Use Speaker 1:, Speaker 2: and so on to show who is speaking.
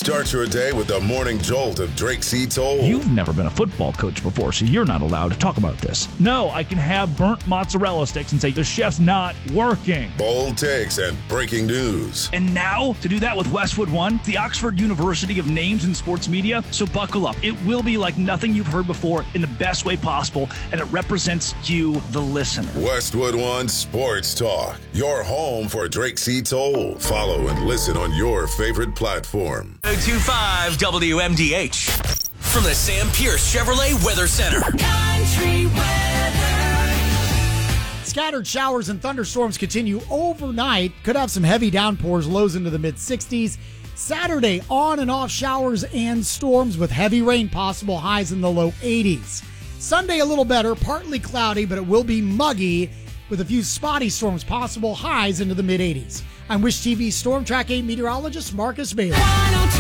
Speaker 1: Start your day with the morning jolt of Drake C. Toll.
Speaker 2: You've never been a football coach before, so you're not allowed to talk about this. No, I can have burnt mozzarella sticks and say the chef's not working.
Speaker 1: Bold takes and breaking news.
Speaker 2: And now, to do that with Westwood One, the Oxford University of names in sports media. So buckle up. It will be like nothing you've heard before in the best way possible, and it represents you, the listener.
Speaker 1: Westwood One Sports Talk, your home for Drake C. Toll. Follow and listen on your favorite platform.
Speaker 3: 025 WMDH. From the Sam Pierce Chevrolet Weather Center. Country weather.
Speaker 4: Scattered showers and thunderstorms continue overnight. Could have some heavy downpours, lows into the mid-60s. Saturday, on and off showers and storms with heavy rain possible, highs in the low 80s. Sunday, a little better, partly cloudy, but it will be muggy with a few spotty storms possible, highs into the mid-80s. I'm Wish TV Storm Track 8 meteorologist Marcus Bailey.